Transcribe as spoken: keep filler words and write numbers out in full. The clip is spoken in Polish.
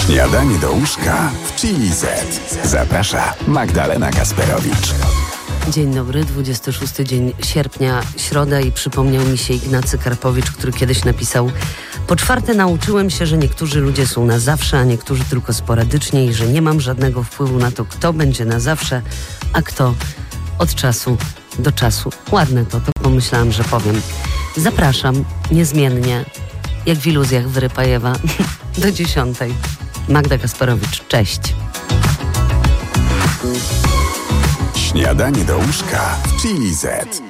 Śniadanie do łóżka w Chili Z. Zaprasza Magdalena Kasperowicz. Dzień dobry, dwudziesty szósty dzień sierpnia, środa i przypomniał mi się Ignacy Karpowicz, który kiedyś napisał: po czwarte nauczyłem się, że niektórzy ludzie są na zawsze, a niektórzy tylko sporadycznie i że nie mam żadnego wpływu na to, kto będzie na zawsze, a kto od czasu do czasu. Ładne to, to pomyślałam, że powiem. Zapraszam niezmiennie, jak w iluzjach Wyrypajewa, do dziesiątej. Magda Kasperowicz, cześć. Śniadanie do łóżka w Chili Z.